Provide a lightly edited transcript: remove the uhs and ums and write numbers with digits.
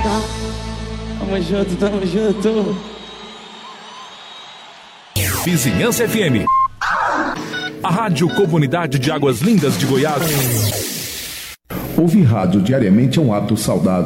Tamo junto, tamo junto. Vizinhança FM, a rádio comunidade de Águas Lindas de Goiás. Ouvir rádio diariamente é um ato saudável.